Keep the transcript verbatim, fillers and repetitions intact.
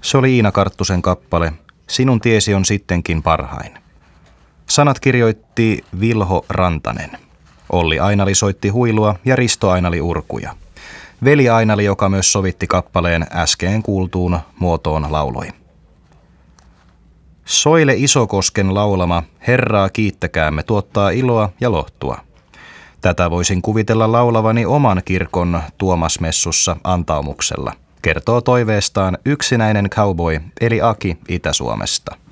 Se oli Iina Karttusen kappale Sinun tiesi on sittenkin parhain. Sanat kirjoitti Vilho Rantanen. Olli Ainali soitti huilua ja Risto Ainali urkuja. Veli Ainali, joka myös sovitti kappaleen äsken kuultuun muotoon, lauloi. Soile Isokosken laulama Herraa kiittäkäämme tuottaa iloa ja lohtua. Tätä voisin kuvitella laulavani oman kirkon Tuomasmessussa antaumuksella, kertoo toiveestaan yksinäinen cowboy eli Aki Itä-Suomesta.